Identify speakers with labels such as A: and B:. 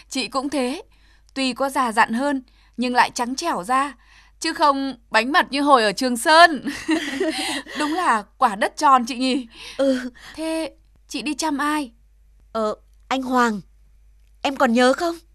A: Chị cũng thế. Tuy có già dặn hơn, nhưng lại trắng trẻo ra. Chứ không bánh mật như hồi ở Trường Sơn. Đúng là quả đất tròn chị nhỉ.
B: Ừ,
A: Thế chị đi chăm ai?
B: anh Hoàng, em còn nhớ không?